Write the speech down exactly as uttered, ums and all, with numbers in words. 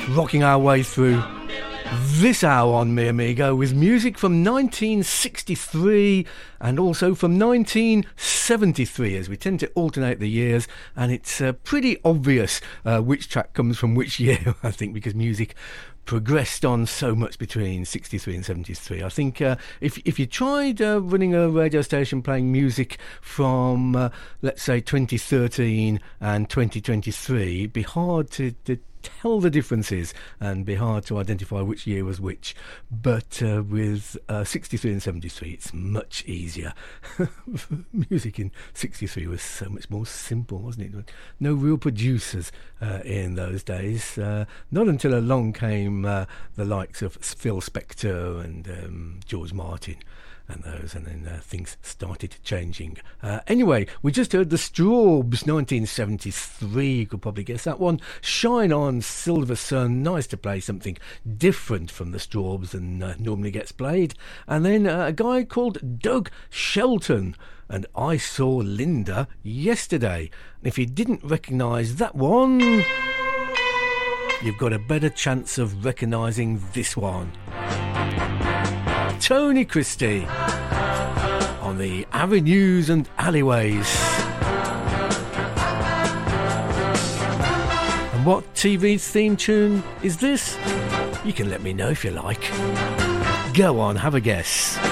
rocking our way through this hour on Mi Amigo with music from nineteen sixty-three and also from nineteen seventy-three, as we tend to alternate the years, and it's uh, pretty obvious uh, which track comes from which year, I think, because music progressed on so much between sixty-three and seventy-three. I think uh, if if you tried uh, running a radio station playing music from, uh, let's say, twenty thirteen and twenty twenty-three, it'd be hard to, to tell the differences and be hard to identify which year was which. But uh, with uh, sixty-three and seventy-three, it's much easier. Music in sixty-three was so much more simple, wasn't it? No real producers uh, in those days. Uh, not until along came uh, the likes of Phil Spector and um, George Martin and those, and then uh, things started changing. Uh, anyway, we just heard the Strawbs, nineteen seventy-three, you could probably guess that one. Shine On, Silver Sun, nice to play something different from the Strawbs than uh, normally gets played. And then uh, a guy called Doug Shelton, and I Saw Linda Yesterday. And if you didn't recognise that one, you've got a better chance of recognising this one. Tony Christie on the Avenues and Alleyways. And what T V theme tune is this? You can let me know if you like. Go on, have a guess.